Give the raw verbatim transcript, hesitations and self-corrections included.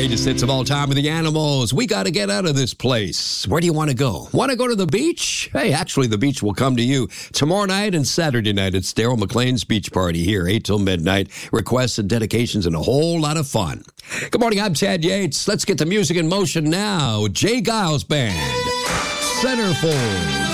greatest hits of all time with the Animals. We got to get out of this place. Where do you want to go? Want to go to the beach? Hey, actually, the beach will come to you tomorrow night and Saturday night. It's Daryl McLean's beach party here, eight till midnight. Requests and dedications and a whole lot of fun. Good morning, I'm Ted Yates. Let's get the music in motion now. Jay Giles Band, Centerfold.